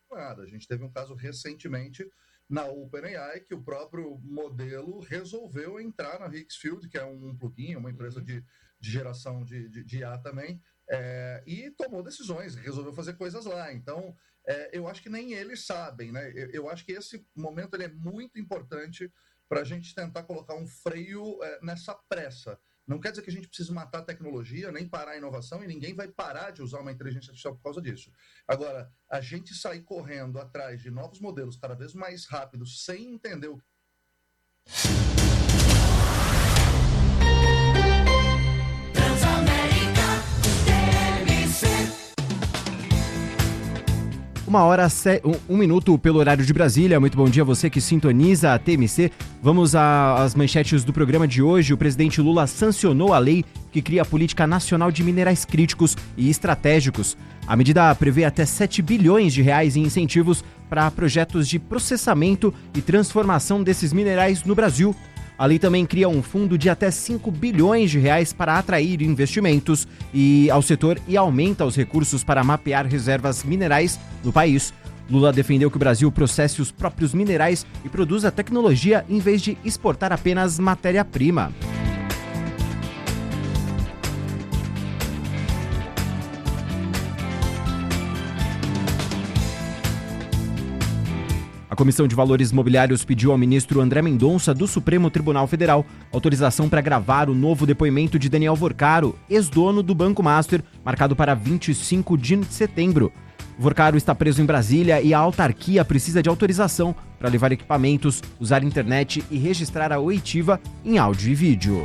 A gente teve um caso recentemente na OpenAI, que o próprio modelo resolveu entrar na Higgsfield, que é um plugin, uma empresa de geração de IA também, e tomou decisões, resolveu fazer coisas lá. Então, eu acho que nem eles sabem, né? Eu acho que esse momento ele é muito importante para a gente tentar colocar um freio nessa pressa. Não quer dizer que a gente precise matar a tecnologia, nem parar a inovação, e ninguém vai parar de usar uma inteligência artificial por causa disso. Agora, a gente sair correndo atrás de novos modelos cada vez mais rápidos, sem entender o Uma hora, um minuto pelo horário de Brasília. Muito bom dia a você que sintoniza a TMC. Vamos às manchetes do programa de hoje. O presidente Lula sancionou a lei que cria a Política Nacional de Minerais Críticos e Estratégicos. A medida prevê até 7 bilhões de reais em incentivos para projetos de processamento e transformação desses minerais no Brasil. A lei também cria um fundo de até 5 bilhões de reais para atrair investimentos ao setor e aumenta os recursos para mapear reservas minerais no país. Lula defendeu que o Brasil processe os próprios minerais e produza tecnologia em vez de exportar apenas matéria-prima. A Comissão de Valores Mobiliários pediu ao ministro André Mendonça, do Supremo Tribunal Federal, autorização para gravar o novo depoimento de Daniel Vorcaro, ex-dono do Banco Master, marcado para 25 de setembro. Vorcaro está preso em Brasília e a autarquia precisa de autorização para levar equipamentos, usar internet e registrar a oitiva em áudio e vídeo.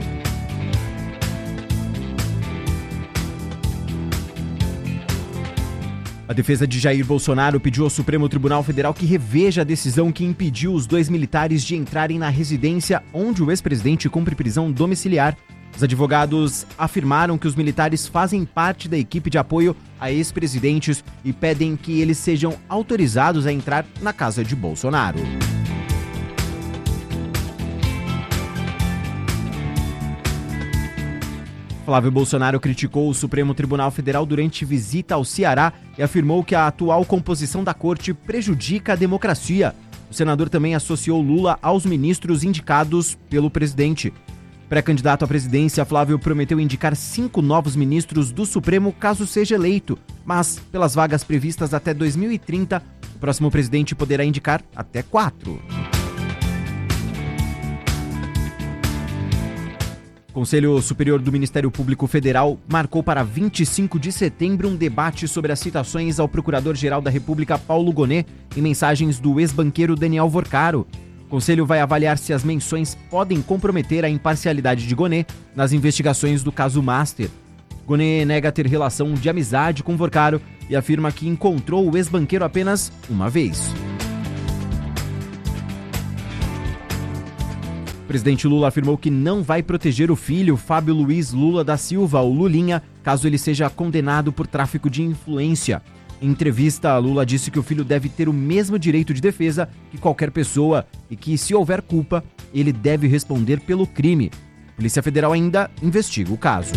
A defesa de Jair Bolsonaro pediu ao Supremo Tribunal Federal que reveja a decisão que impediu os 2 militares de entrarem na residência onde o ex-presidente cumpre prisão domiciliar. Os advogados afirmaram que os militares fazem parte da equipe de apoio a ex-presidentes e pedem que eles sejam autorizados a entrar na casa de Bolsonaro. Flávio Bolsonaro criticou o Supremo Tribunal Federal durante visita ao Ceará e afirmou que a atual composição da corte prejudica a democracia. O senador também associou Lula aos ministros indicados pelo presidente. Pré-candidato à presidência, Flávio prometeu indicar 5 novos ministros do Supremo caso seja eleito, mas pelas vagas previstas até 2030, o próximo presidente poderá indicar até 4. O Conselho Superior do Ministério Público Federal marcou para 25 de setembro um debate sobre as citações ao Procurador-Geral da República, Paulo Gonet, em mensagens do ex-banqueiro Daniel Vorcaro. O Conselho vai avaliar se as menções podem comprometer a imparcialidade de Gonet nas investigações do caso Master. Gonet nega ter relação de amizade com Vorcaro e afirma que encontrou o ex-banqueiro apenas uma vez. O presidente Lula afirmou que não vai proteger o filho, Fábio Luiz Lula da Silva, o Lulinha, caso ele seja condenado por tráfico de influência. Em entrevista, Lula disse que o filho deve ter o mesmo direito de defesa que qualquer pessoa e que, se houver culpa, ele deve responder pelo crime. A Polícia Federal ainda investiga o caso.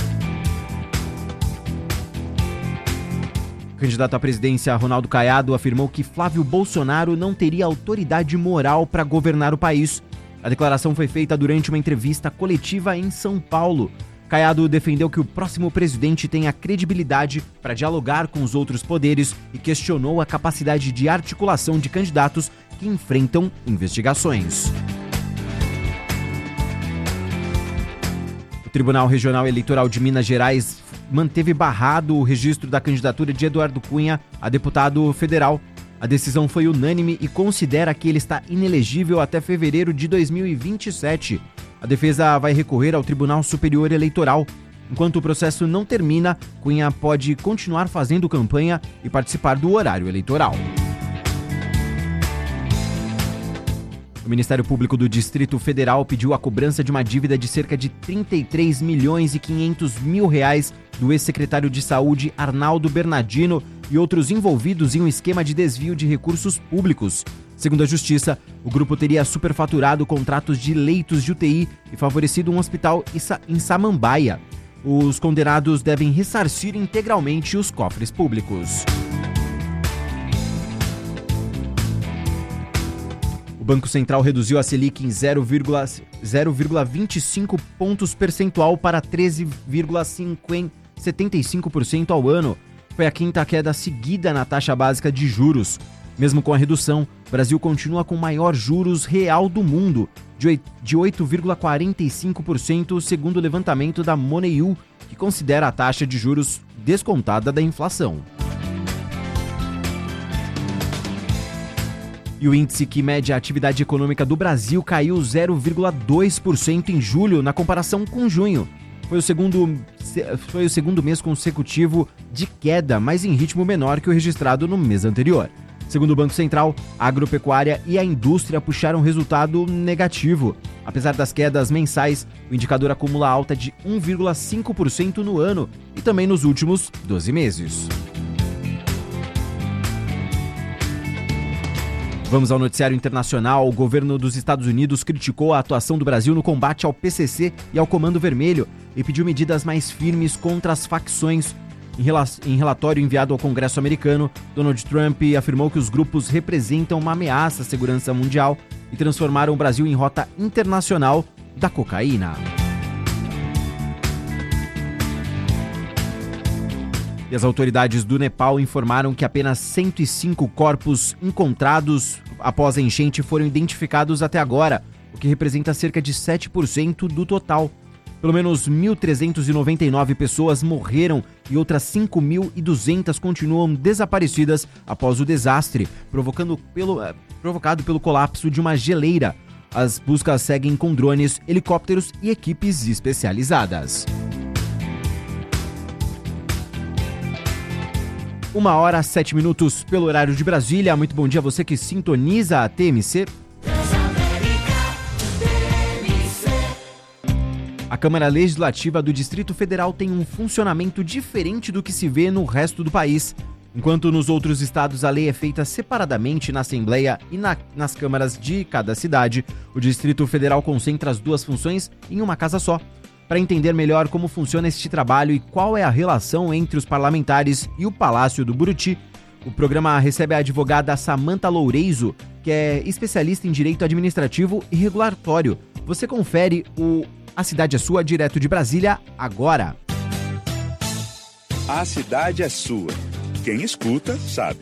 O candidato à presidência, Ronaldo Caiado, afirmou que Flávio Bolsonaro não teria autoridade moral para governar o país. A declaração foi feita durante uma entrevista coletiva em São Paulo. Caiado defendeu que o próximo presidente tenha credibilidade para dialogar com os outros poderes e questionou a capacidade de articulação de candidatos que enfrentam investigações. O Tribunal Regional Eleitoral de Minas Gerais manteve barrado o registro da candidatura de Eduardo Cunha a deputado federal. A decisão foi unânime e considera que ele está inelegível até fevereiro de 2027. A defesa vai recorrer ao Tribunal Superior Eleitoral. Enquanto o processo não termina, Cunha pode continuar fazendo campanha e participar do horário eleitoral. O Ministério Público do Distrito Federal pediu a cobrança de uma dívida de cerca de 33 milhões e 500 mil reais do ex-secretário de Saúde Arnaldo Bernardino e outros envolvidos em um esquema de desvio de recursos públicos. Segundo a Justiça, o grupo teria superfaturado contratos de leitos de UTI e favorecido um hospital em Samambaia. Os condenados devem ressarcir integralmente os cofres públicos. Banco Central reduziu a Selic em 0,25 pontos percentual para 13,75% ao ano. Foi a quinta queda seguida na taxa básica de juros. Mesmo com a redução, o Brasil continua com o maior juros real do mundo, de 8,45%, segundo o levantamento da MoneyU, que considera a taxa de juros descontada da inflação. E o índice que mede a atividade econômica do Brasil caiu 0,2% em julho, na comparação com junho. Foi o segundo mês consecutivo de queda, mas em ritmo menor que o registrado no mês anterior. Segundo o Banco Central, a agropecuária e a indústria puxaram resultado negativo. Apesar das quedas mensais, o indicador acumula alta de 1,5% no ano e também nos últimos 12 meses. Vamos ao noticiário internacional. O governo dos Estados Unidos criticou a atuação do Brasil no combate ao PCC e ao Comando Vermelho e pediu medidas mais firmes contra as facções. Em relatório enviado ao Congresso americano, Donald Trump afirmou que os grupos representam uma ameaça à segurança mundial e transformaram o Brasil em rota internacional da cocaína. E as autoridades do Nepal informaram que apenas 105 corpos encontrados após a enchente foram identificados até agora, o que representa cerca de 7% do total. Pelo menos 1.399 pessoas morreram e outras 5.200 continuam desaparecidas após o desastre, provocado pelo colapso de uma geleira. As buscas seguem com drones, helicópteros e equipes especializadas. 1h07 pelo horário de Brasília. Muito bom dia a você que sintoniza a TMC. A Câmara Legislativa do Distrito Federal tem um funcionamento diferente do que se vê no resto do país. Enquanto nos outros estados a lei é feita separadamente na Assembleia e nas câmaras de cada cidade, o Distrito Federal concentra as duas funções em uma casa só. Para entender melhor como funciona este trabalho e qual é a relação entre os parlamentares e o Palácio do Buriti, o programa recebe a advogada Samantha Loureiso, que é especialista em direito administrativo e regulatório. Você confere o A Cidade é Sua, direto de Brasília, agora. A cidade é sua. Quem escuta, sabe.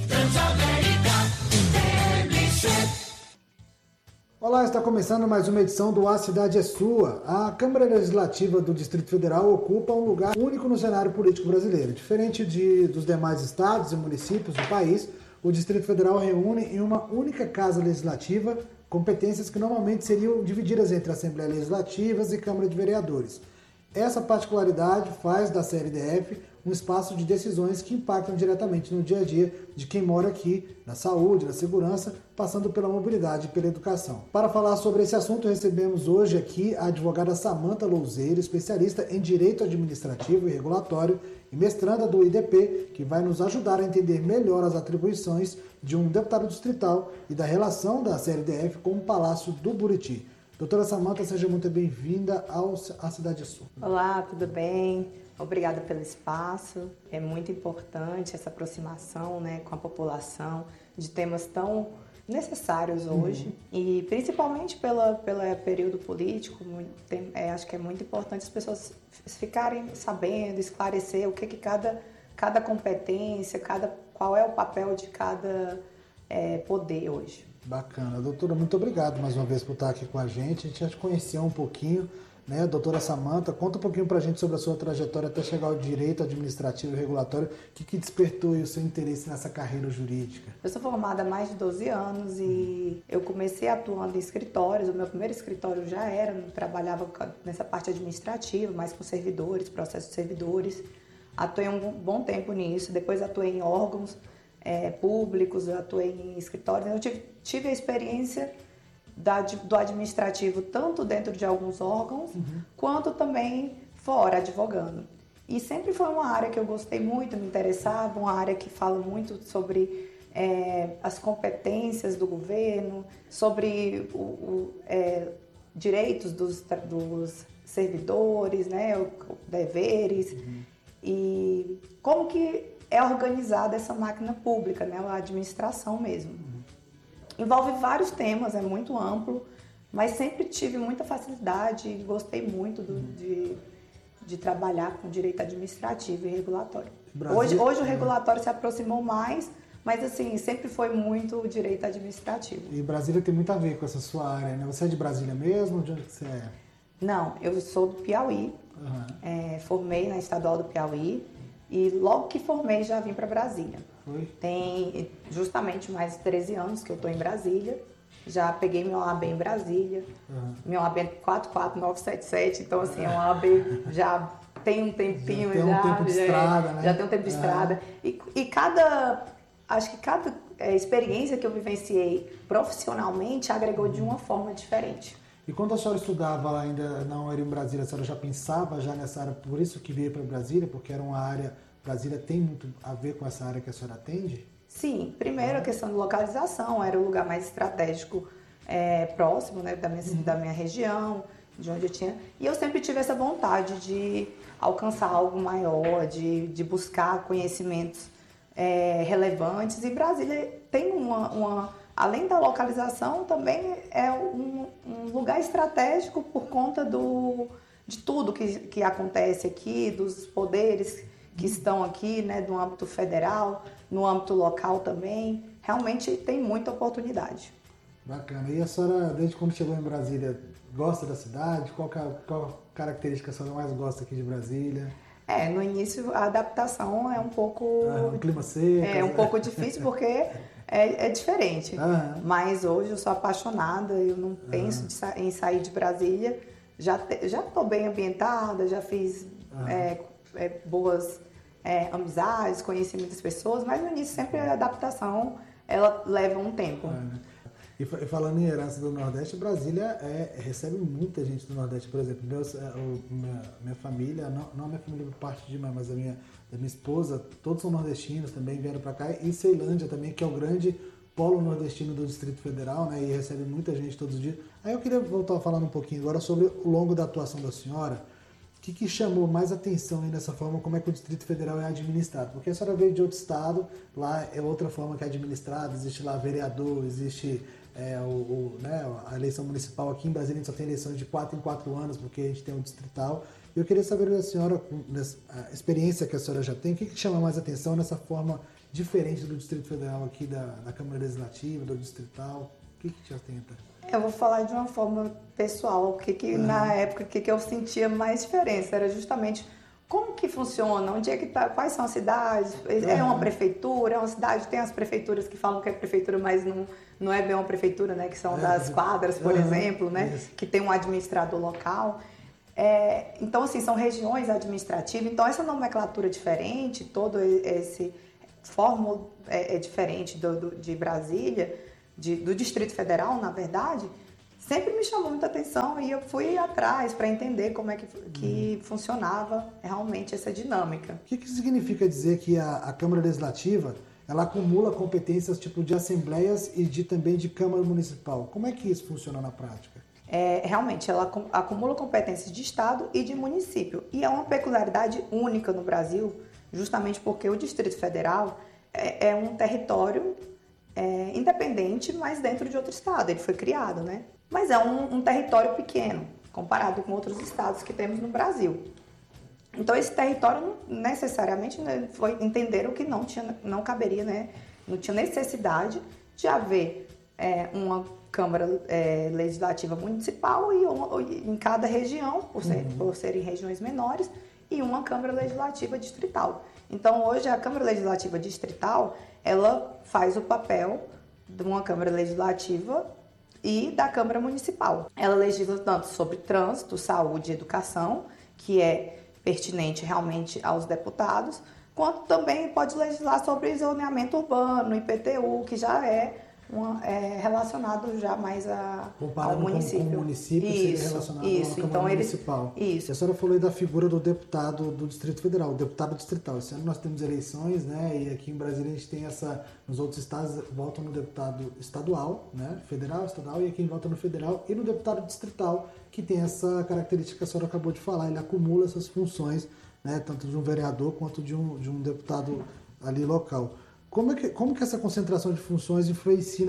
Olá, está começando mais uma edição do A Cidade é Sua. A Câmara Legislativa do Distrito Federal ocupa um lugar único no cenário político brasileiro. Diferente dos demais estados e municípios do país, o Distrito Federal reúne em uma única casa legislativa competências que normalmente seriam divididas entre Assembleia Legislativa e Câmara de Vereadores. Essa particularidade faz da CLDF um espaço de decisões que impactam diretamente no dia a dia de quem mora aqui, na saúde, na segurança, passando pela mobilidade e pela educação. Para falar sobre esse assunto, recebemos hoje aqui a advogada Samantha Loureiso, especialista em Direito Administrativo e Regulatório e mestranda do IDP, que vai nos ajudar a entender melhor as atribuições de um deputado distrital e da relação da CLDF com o Palácio do Buriti. Doutora Samantha, seja muito bem-vinda à Cidade Sul. Olá, tudo bem? Obrigada pelo espaço. É muito importante essa aproximação, né, com a população de temas tão necessários hoje. E principalmente pelo período político, acho que é muito importante as pessoas ficarem sabendo, esclarecer o que cada competência, qual é o papel de cada poder hoje. Bacana. Doutora, muito obrigado mais uma vez por estar aqui com a gente já te conheceu um pouquinho, né? Doutora Samantha, conta um pouquinho pra gente sobre a sua trajetória até chegar ao direito administrativo e regulatório. O que despertou o seu interesse nessa carreira jurídica? Eu sou formada há mais de 12 anos e eu comecei atuando em escritórios. O meu primeiro escritório trabalhava nessa parte administrativa, mais com servidores, processos de servidores. Atuei um bom tempo nisso, depois atuei em órgãos públicos, eu atuei em escritórios. Eu tive a experiência do administrativo tanto dentro de alguns órgãos quanto também fora, advogando. E sempre foi uma área que eu gostei muito, me interessava, uma área que fala muito sobre as competências do governo, sobre direitos dos servidores, né, deveres, e como que é organizada essa máquina pública, né, a administração mesmo. envolve vários temas, é muito amplo, mas sempre tive muita facilidade e gostei muito de trabalhar com direito administrativo e regulatório. Hoje o regulatório se aproximou mais, mas assim, sempre foi muito direito administrativo. E Brasília tem muito a ver com essa sua área, né? Você é de Brasília mesmo? De onde que você é? Não, eu sou do Piauí, formei na Estadual do Piauí e logo que formei já vim para Brasília. Foi? Tem justamente mais de 13 anos que eu estou em Brasília. Já peguei meu OAB em Brasília, meu OAB é 44977, então assim, é um OAB já tem um tempinho, já tem um tempo de estrada, né? Já tem um tempo de estrada. E cada experiência que eu vivenciei profissionalmente agregou de uma forma diferente. E quando a senhora estudava lá ainda não era em Brasília, a senhora já pensava já nessa área, por isso que veio para Brasília, porque era uma área, Brasília tem muito a ver com essa área que a senhora atende? Sim, primeiro a questão de localização, era o lugar mais estratégico próximo, né, da minha região, de onde eu tinha. E eu sempre tive essa vontade de alcançar algo maior, de buscar conhecimentos relevantes. E Brasília tem além da localização, também é um lugar estratégico por conta de tudo que acontece aqui, dos poderes que estão aqui, né, no âmbito federal, no âmbito local também. Realmente tem muita oportunidade. Bacana. E a senhora, desde quando chegou em Brasília, gosta da cidade? Qual característica a senhora mais gosta aqui de Brasília? No início a adaptação é um pouco... o clima seco. É um pouco difícil porque é diferente. Mas hoje eu sou apaixonada, eu não penso em sair de Brasília. Já estou bem ambientada, já fiz boas amizades, conheci muitas pessoas, mas no início sempre a adaptação ela leva um tempo. E falando em herança do Nordeste, Brasília recebe muita gente do Nordeste. Por exemplo, minha família, não a minha família por parte de mãe, mas da minha esposa, todos são nordestinos também, vieram para cá. E Ceilândia também, que é o grande polo nordestino do Distrito Federal, né? E recebe muita gente todos os dias. Aí eu queria voltar falando um pouquinho agora sobre o longo da atuação da senhora. O que chamou mais atenção aí nessa forma, como é que o Distrito Federal é administrado? Porque a senhora veio de outro estado, lá é outra forma que é administrado, existe lá vereador, existe a eleição municipal. Aqui em Brasília a gente só tem eleições de 4 em 4 anos, porque a gente tem um distrital. E eu queria saber da senhora, a experiência que a senhora já tem, o que chama mais atenção nessa forma diferente do Distrito Federal aqui, da Câmara Legislativa, do distrital? O que te atenta? Eu vou falar de uma forma pessoal, na época, o que eu sentia mais diferença era justamente como que funciona, onde é que tá, quais são as cidades, é uma prefeitura, é uma cidade, tem as prefeituras que falam que é prefeitura, mas não é bem uma prefeitura, né, que são das quadras, por exemplo, né, que tem um administrador local. Então, assim, são regiões administrativas, então essa nomenclatura diferente, todo esse fórmula é diferente de Brasília, do Distrito Federal, na verdade, sempre me chamou muita atenção e eu fui atrás para entender como é que funcionava realmente essa dinâmica. O que significa dizer que a Câmara Legislativa ela acumula competências tipo de assembleias e também de Câmara Municipal? Como é que isso funciona na prática? Realmente, ela acumula competências de Estado e de município. E é uma peculiaridade única no Brasil, justamente porque o Distrito Federal é um território independente, mas dentro de outro estado. Ele foi criado, né? Mas é um território pequeno, comparado com outros estados que temos no Brasil. Então, esse território necessariamente entenderam que não caberia, né? Não tinha necessidade de haver uma Câmara Legislativa Municipal e em cada região, por serem regiões menores, e uma Câmara Legislativa Distrital. Então, hoje, a Câmara Legislativa Distrital, ela faz o papel de uma Câmara Legislativa e da Câmara Municipal. Ela legisla tanto sobre trânsito, saúde e educação, que é pertinente realmente aos deputados, quanto também pode legislar sobre zoneamento urbano, IPTU, que já é relacionado já mais ao município. Com o município seria relacionado à Câmara Municipal. Isso. A senhora falou aí da figura do deputado do Distrito Federal, o deputado distrital. Esse ano nós temos eleições, né? E aqui em Brasília a gente tem nos outros estados votam no deputado estadual, né? Federal, estadual, e aqui vota no federal e no deputado distrital, que tem essa característica que a senhora acabou de falar, ele acumula essas funções, né? Tanto de um vereador quanto de um deputado ali local. Como que essa concentração de funções influencia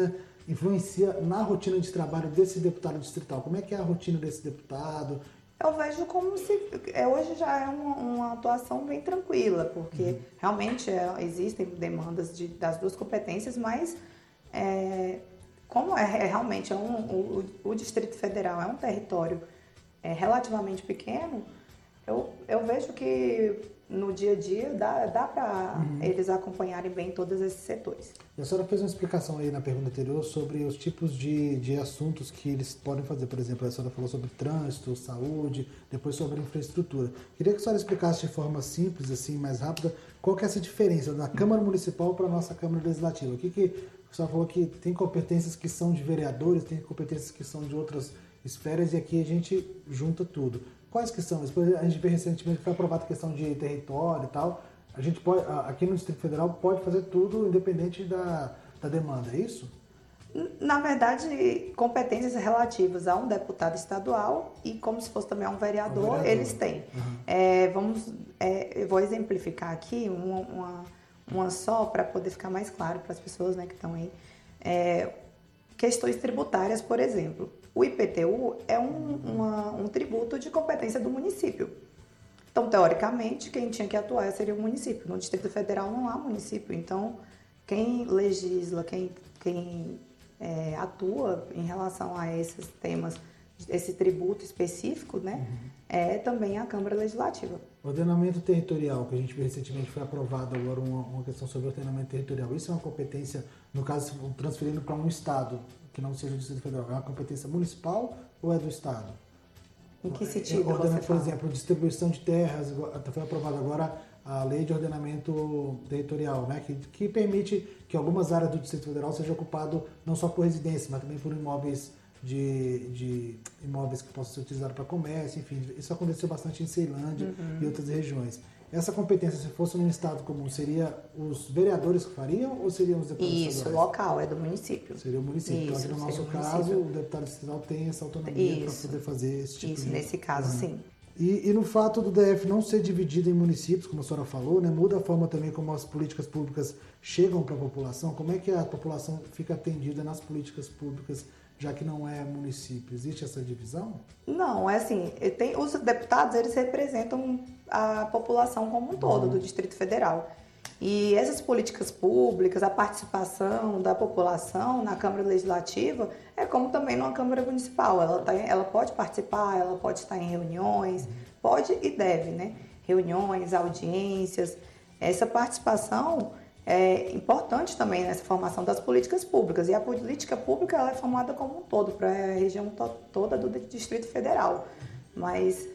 influencia na rotina de trabalho desse deputado distrital? Como é que é a rotina desse deputado? Eu vejo como se hoje já é uma atuação bem tranquila, porque realmente existem demandas das duas competências, mas como realmente o Distrito Federal é um território relativamente pequeno, eu vejo que no dia a dia dá para eles acompanharem bem todos esses setores. E a senhora fez uma explicação aí na pergunta anterior sobre os tipos de assuntos que eles podem fazer. Por exemplo, a senhora falou sobre trânsito, saúde, depois sobre infraestrutura. Queria que a senhora explicasse de forma simples, assim, mais rápida, qual que é essa diferença da Câmara Municipal para a nossa Câmara Legislativa. A senhora falou que tem competências que são de vereadores, tem competências que são de outras esferas, e aqui a gente junta tudo. Quais que são? A gente vê recentemente que foi aprovada a questão de território e tal. A gente pode, aqui no Distrito Federal, pode fazer tudo independente da demanda, é isso? Na verdade, competências relativas a um deputado estadual e como se fosse também a um vereador, eles têm. Eu vou exemplificar aqui uma só para poder ficar mais claro para as pessoas, né, que estão aí. Questões tributárias, por exemplo. O IPTU é um tributo de competência do município. Então, teoricamente, quem tinha que atuar seria o município. No Distrito Federal não há município. Então, quem legisla, quem atua em relação a esses temas, esse tributo específico, né, é também a Câmara Legislativa. Ordenamento territorial, que a gente recentemente foi aprovado agora uma questão sobre ordenamento territorial. Isso é uma competência, no caso, transferindo para um estado que não seja do Distrito Federal, é uma competência municipal ou é do estado? Em que sentido você fala? Por exemplo, distribuição de terras, foi aprovada agora a lei de ordenamento territorial, né, que permite que algumas áreas do Distrito Federal sejam ocupadas não só por residências, mas também por imóveis de imóveis que possam ser utilizados para comércio, enfim, isso aconteceu bastante em Ceilândia e outras regiões. Essa competência, se fosse num estado comum, seria os vereadores que fariam ou seriam os deputados estaduais? Isso, local, é do município. Seria o município. Isso, então, no nosso caso, o deputado estadual tem essa autonomia para poder fazer esse tipo de... Isso, nesse caso, sim. E no fato do DF não ser dividido em municípios, como a senhora falou, né, muda a forma também como as políticas públicas chegam para a população. Como é que a população fica atendida nas políticas públicas, já que não é município? Existe essa divisão? Não, é assim, os deputados, eles representam a população como um todo do Distrito Federal. E essas políticas públicas, a participação da população na Câmara Legislativa é como também numa Câmara Municipal. Ela pode participar, ela pode estar em reuniões, pode e deve, né? Reuniões, audiências. Essa participação é importante também nessa formação das políticas públicas. E a política pública ela é formada como um todo, para a região toda do Distrito Federal. Mas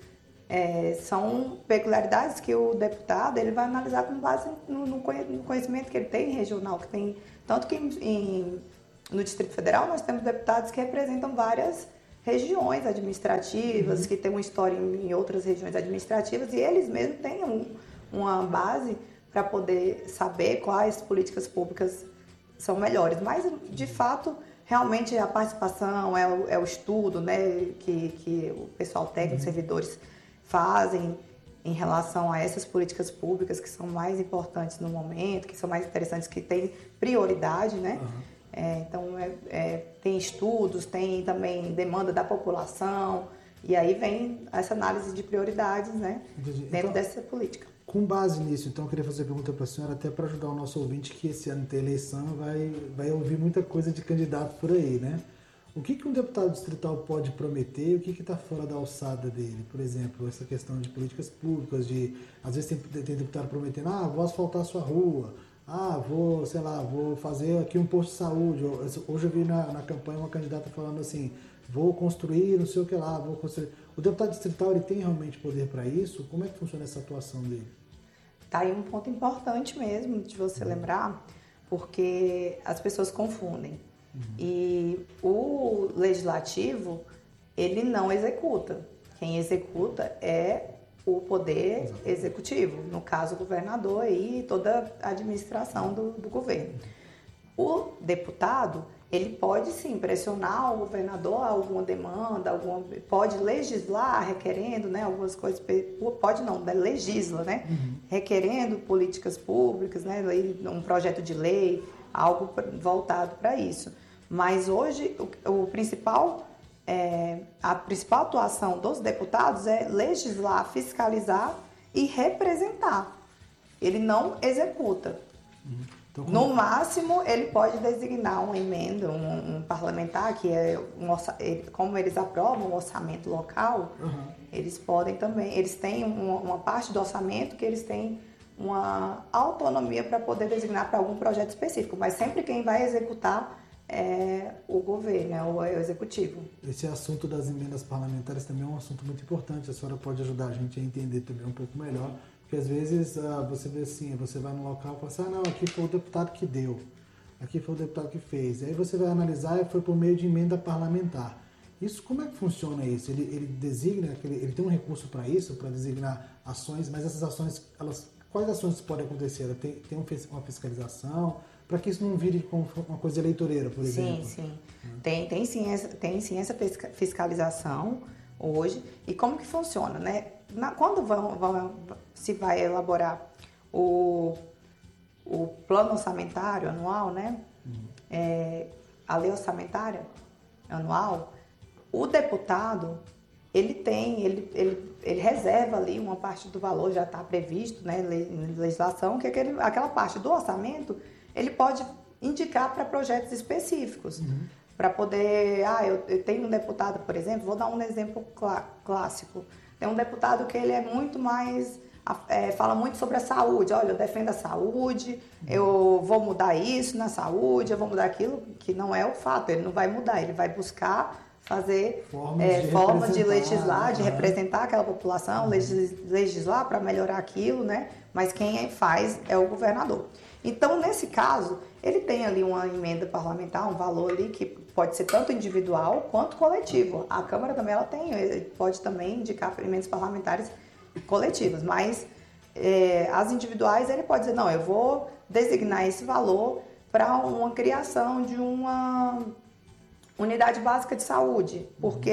são peculiaridades que o deputado ele vai analisar com base no conhecimento que ele tem regional, que tem tanto que no Distrito Federal nós temos deputados que representam várias regiões administrativas, que têm uma história em outras regiões administrativas, e eles mesmos têm uma base para poder saber quais políticas públicas são melhores. Mas, de fato, realmente a participação é o estudo, né, que o pessoal técnico, servidores fazem em relação a essas políticas públicas que são mais importantes no momento, que são mais interessantes, que têm prioridade, né? Então, tem estudos, tem também demanda da população, e aí vem essa análise de prioridades, né, dentro dessa política. Com base nisso, então, eu queria fazer a pergunta para a senhora, até para ajudar o nosso ouvinte, que esse ano tem eleição, vai ouvir muita coisa de candidato por aí, né? O que um deputado distrital pode prometer e o que está fora da alçada dele? Por exemplo, essa questão de políticas públicas, às vezes tem deputado prometendo, vou asfaltar a sua rua, vou fazer aqui um posto de saúde. Hoje eu vi na campanha uma candidata falando assim, vou construir não sei o que lá, vou construir. O deputado distrital, ele tem realmente poder para isso? Como é que funciona essa atuação dele? Tá aí um ponto importante mesmo de você lembrar, porque as pessoas confundem. E o legislativo, ele não executa. Quem executa é o poder executivo, no caso o governador e toda a administração do governo. O deputado, ele pode sim pressionar o governador a alguma demanda, pode legislar requerendo, né, algumas coisas, pode não, legisla, né, requerendo políticas públicas, né, um projeto de lei, algo voltado para isso. Mas hoje a principal atuação dos deputados é legislar, fiscalizar e representar. Ele não executa. Então, no máximo, ele pode designar uma emenda, um parlamentar, que é como eles aprovam o orçamento local, eles podem também, eles têm uma parte do orçamento que eles têm uma autonomia para poder designar para algum projeto específico, mas sempre quem vai executar é o governo, é o executivo. Esse assunto das emendas parlamentares também é um assunto muito importante, a senhora pode ajudar a gente a entender também um pouco melhor, porque às vezes você vê assim, você vai no local e fala assim, não, aqui foi o deputado que deu, aqui foi o deputado que fez, aí você vai analisar e foi por meio de emenda parlamentar. Isso, como é que funciona isso? Ele designa, ele tem um recurso para isso, para designar ações, mas essas ações, quais ações podem acontecer? Tem uma fiscalização, para que isso não vire como uma coisa eleitoreira, por exemplo? Sim. Tem sim essa fiscalização hoje. E como que funciona, né? Quando se vai elaborar o plano orçamentário anual, né? A lei orçamentária anual, o deputado, ele reserva ali uma parte do valor, já está previsto, né, em legislação, que aquela parte do orçamento, ele pode indicar para projetos específicos, para poder, eu tenho um deputado, por exemplo, vou dar um exemplo clássico, tem um deputado que ele é muito mais, fala muito sobre a saúde, olha, eu defendo a saúde, eu vou mudar isso na saúde, eu vou mudar aquilo, que não é o fato, ele não vai mudar, ele vai buscar fazer formas de legislar, de representar aquela população, legislar para melhorar aquilo, né? Mas quem faz é o governador. Então, nesse caso, ele tem ali uma emenda parlamentar, um valor ali que pode ser tanto individual quanto coletivo. A Câmara também pode também indicar emendas parlamentares coletivas, mas as individuais ele pode dizer, não, eu vou designar esse valor para uma criação de uma unidade básica de saúde, porque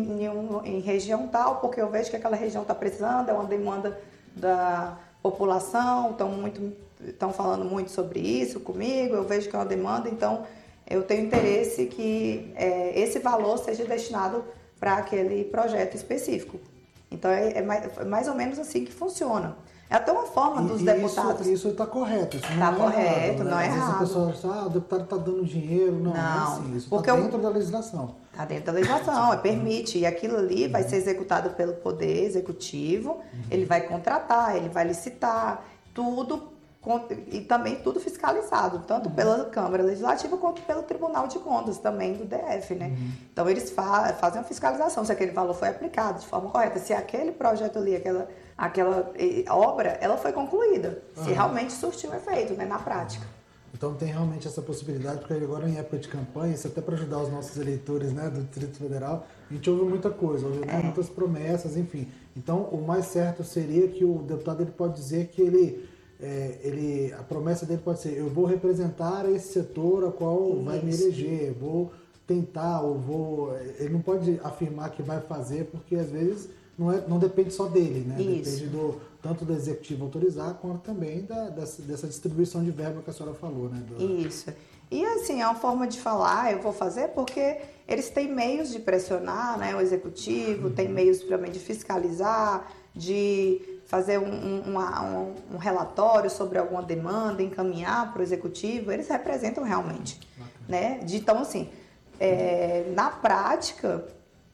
em região tal, porque eu vejo que aquela região está precisando, é uma demanda da população, estão falando muito sobre isso comigo, eu vejo que é uma demanda, então eu tenho interesse que esse valor seja destinado para aquele projeto específico. Então é mais ou menos assim que funciona. É até uma forma dos deputados... Isso está correto, isso não é correto, errado, né? não é errado. Às vezes a pessoa diz, o deputado está dando dinheiro, não é assim, isso está dentro da legislação. Está dentro da legislação, permite, e aquilo ali vai ser executado pelo Poder Executivo, ele vai contratar, ele vai licitar, tudo, e também tudo fiscalizado, tanto pela Câmara Legislativa quanto pelo Tribunal de Contas, também do DF, né? Então eles fazem uma fiscalização, se aquele valor foi aplicado de forma correta, se aquele projeto ali, aquela obra, ela foi concluída, se realmente surtiu efeito, né, na prática. Então tem realmente essa possibilidade, porque agora em época de campanha, isso até para ajudar os nossos eleitores, né, do Distrito Federal, a gente ouve muita coisa, muitas promessas, enfim. Então o mais certo seria que o deputado ele pode dizer que a promessa dele pode ser, eu vou representar esse setor a qual vai me eleger, vou tentar, ele não pode afirmar que vai fazer, porque às vezes não depende só dele, né? Depende tanto do executivo autorizar, quanto também dessa distribuição de verba que a senhora falou, né? Isso. E assim, é uma forma de falar, eu vou fazer porque eles têm meios de pressionar, né? O executivo tem meios também de fiscalizar, de fazer um relatório sobre alguma demanda, encaminhar para o executivo, eles representam realmente, né? Então, assim, na prática,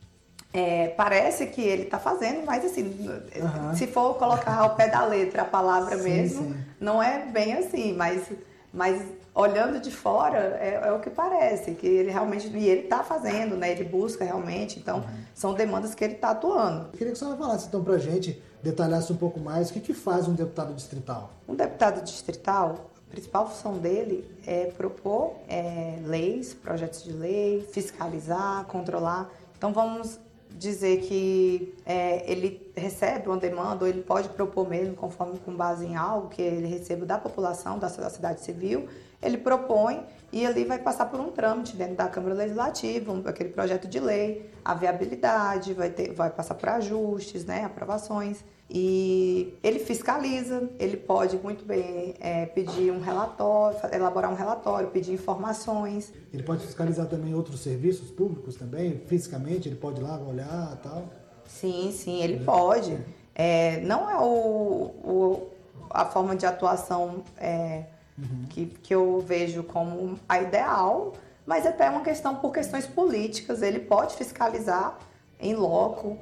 parece que ele está fazendo, mas assim, se for colocar ao pé da letra a palavra mesmo, não é bem assim, mas olhando de fora é o que parece, que ele realmente, e ele está fazendo, né? Ele busca realmente, então são demandas que ele está atuando. Eu queria que a senhora falasse então para a gente, detalhasse um pouco mais, o que faz um deputado distrital? Um deputado distrital, a principal função dele é propor leis, projetos de lei, fiscalizar, controlar. Então vamos dizer que ele recebe uma demanda, ou ele pode propor mesmo, com base em algo que ele receba da população, da sociedade civil, ele propõe e ali vai passar por um trâmite dentro da Câmara Legislativa, aquele projeto de lei, a viabilidade, vai passar por ajustes, né, aprovações. E ele fiscaliza, ele pode muito bem pedir um relatório, elaborar um relatório, pedir informações. Ele pode fiscalizar também outros serviços públicos também, fisicamente, ele pode ir lá olhar e tal? Sim, ele pode. Não é a forma de atuação que eu vejo como a ideal, mas até uma questão por questões políticas. Ele pode fiscalizar em loco,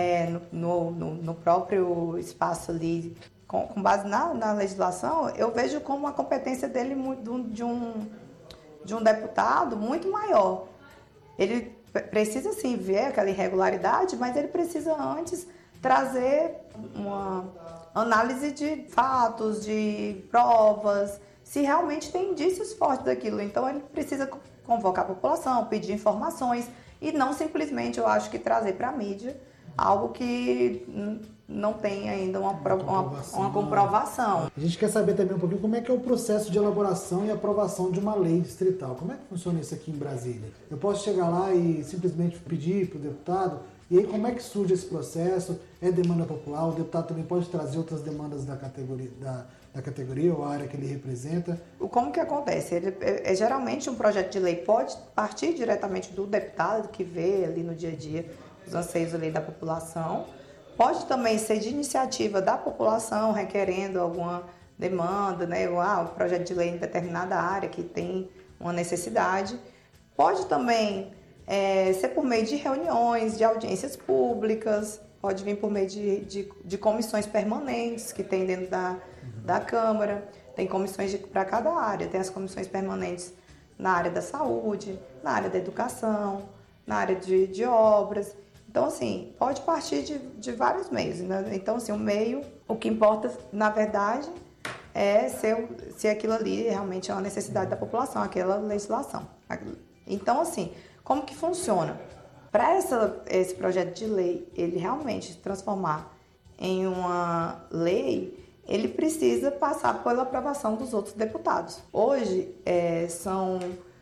no próprio espaço ali, com base na legislação. Eu vejo como a competência dele de um deputado muito maior. Ele precisa sim ver aquela irregularidade, mas ele precisa antes trazer uma análise de fatos, de provas, se realmente tem indícios fortes daquilo. Então ele precisa convocar a população, pedir informações e não simplesmente, eu acho, que trazer para a mídia algo que não tem ainda uma comprovação. A gente quer saber também um pouquinho como é que é o processo de elaboração e aprovação de uma lei distrital. Como é que funciona isso aqui em Brasília? Eu posso chegar lá e simplesmente pedir para o deputado, e aí como é que surge esse processo? É demanda popular? O deputado também pode trazer outras demandas da categoria ou a área que ele representa? Como que acontece? Geralmente um projeto de lei pode partir diretamente do deputado que vê ali no dia a dia os anseios ali da população. Pode também ser de iniciativa da população, requerendo alguma demanda, né? Um projeto de lei em determinada área que tem uma necessidade. Pode também ser por meio de reuniões, de audiências públicas, pode vir por meio de comissões permanentes que tem dentro da Câmara. Tem comissões para cada área, tem as comissões permanentes na área da saúde, na área da educação, na área de obras. Então, assim, pode partir de vários meios, né? Então, assim, o que importa, na verdade, é se aquilo ali realmente é uma necessidade da população, aquela legislação. Então, assim, como que funciona? Para esse projeto de lei, ele realmente se transformar em uma lei, ele precisa passar pela aprovação dos outros deputados. Hoje, são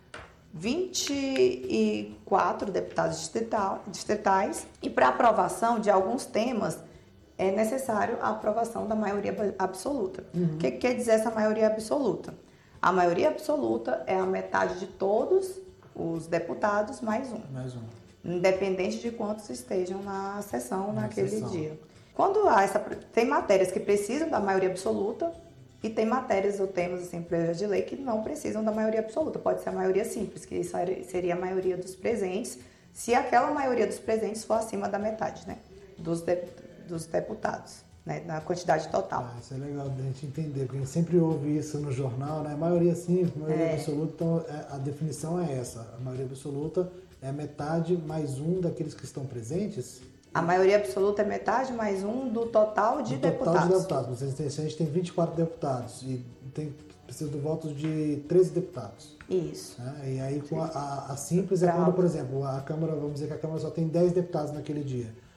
24 deputados distritais e para aprovação de alguns temas é necessário a aprovação da maioria absoluta. O que quer dizer essa maioria absoluta? A maioria absoluta é a metade de todos os deputados mais um. Independente de quantos estejam na sessão naquele dia. Quando tem matérias que precisam da maioria absoluta e tem matérias ou temas, assim, projetos de lei que não precisam da maioria absoluta. Pode ser a maioria simples, que seria a maioria dos presentes, se aquela maioria dos presentes for acima da metade, né, dos deputados, né, na quantidade total. Isso é legal da gente entender, porque a gente sempre ouve isso no jornal, né? Maioria simples, maioria absoluta, então a definição é essa. A maioria absoluta é metade mais um daqueles que estão presentes. A maioria absoluta é metade mais um do total de deputados. Total de deputados. Se a gente tem 24 deputados e precisa do voto de 13 deputados. Isso. Né? E aí com a simples é quando, por exemplo, a Câmara, vamos dizer que a Câmara só tem 10 deputados naquele dia.